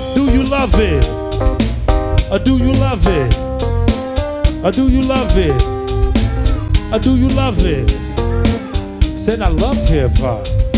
Do you love it? Or do you love it? Or do you love it? Or do you love it? Said I love hip hop.